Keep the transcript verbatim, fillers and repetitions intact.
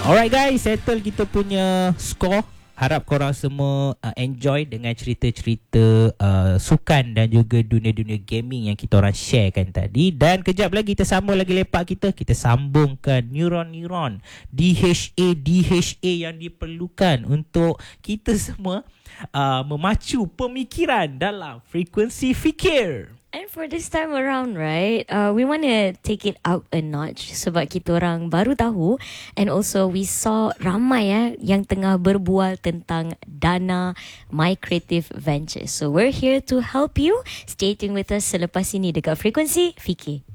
Alright guys, settle kita punya score. Harap korang semua uh, enjoy dengan cerita-cerita uh, sukan dan juga dunia-dunia gaming yang kita orang sharekan tadi. Dan kejap lagi kita sambung lagi lepak kita. Kita sambungkan neuron-neuron D H A D H A yang diperlukan untuk kita semua uh, memacu pemikiran dalam frekuensi fikir. And for this time around, right, uh, we want to take it out a notch sebab kita orang baru tahu, and also we saw ramai eh, yang tengah berbual tentang dana My Creative Ventures. So we're here to help you. Stay tuned with us selepas ini dekat Frekuensi Fikir.